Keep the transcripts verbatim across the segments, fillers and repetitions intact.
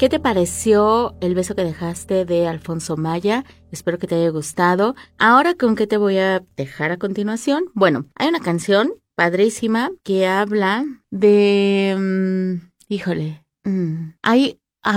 ¿Qué te pareció El beso que dejaste de Alfonso Maya? Espero que te haya gustado. Ahora, ¿con qué te voy a dejar a continuación? Bueno, hay una canción padrísima que habla de... Um, híjole, um, hay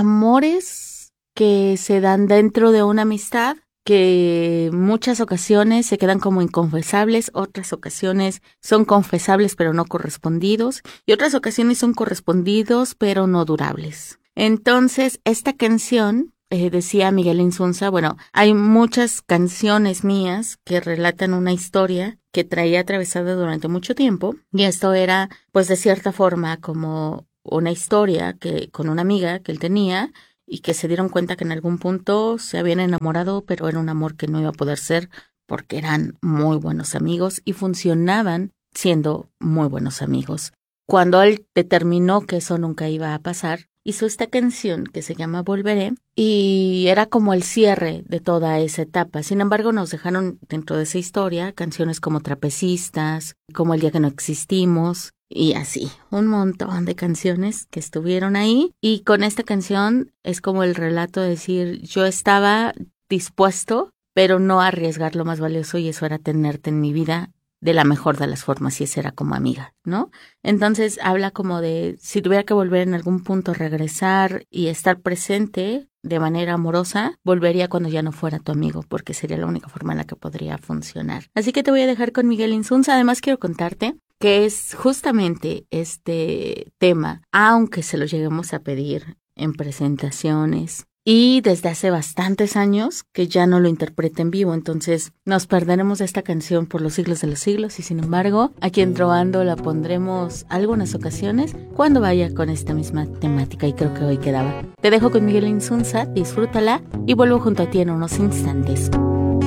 amores que se dan dentro de una amistad que muchas ocasiones se quedan como inconfesables, otras ocasiones son confesables pero no correspondidos, y otras ocasiones son correspondidos pero no durables. Entonces, esta canción, eh, decía Miguel Insunza, bueno, hay muchas canciones mías que relatan una historia que traía atravesada durante mucho tiempo, y esto era, pues de cierta forma, como una historia que con una amiga que él tenía, y que se dieron cuenta que en algún punto se habían enamorado, pero era un amor que no iba a poder ser porque eran muy buenos amigos y funcionaban siendo muy buenos amigos. Cuando él determinó que eso nunca iba a pasar, hizo esta canción que se llama Volveré y era como el cierre de toda esa etapa. Sin embargo, nos dejaron dentro de esa historia canciones como Trapecistas, como El día que no existimos, y así, un montón de canciones que estuvieron ahí. Y con esta canción es como el relato de decir, yo estaba dispuesto, pero no a arriesgar lo más valioso, y eso era tenerte en mi vida de la mejor de las formas, y esa era como amiga, ¿no? Entonces habla como de, si tuviera que volver en algún punto a regresar y estar presente de manera amorosa, volvería cuando ya no fuera tu amigo, porque sería la única forma en la que podría funcionar. Así que te voy a dejar con Miguel Insunza. Además, quiero contarte que es justamente este tema, aunque se lo lleguemos a pedir en presentaciones, y desde hace bastantes años que ya no lo interpreta en vivo, entonces nos perderemos de esta canción por los siglos de los siglos, y sin embargo, aquí en Trovando la pondremos algunas ocasiones cuando vaya con esta misma temática, y creo que hoy quedaba. Te dejo con Miguel Insunza, disfrútala, y vuelvo junto a ti en unos instantes.